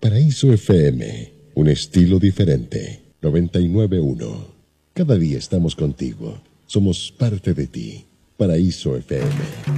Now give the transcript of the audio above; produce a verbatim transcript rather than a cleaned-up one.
Paraíso F M, un estilo diferente. noventa y nueve punto uno. Cada día estamos contigo. Somos parte de ti. Paraíso F M.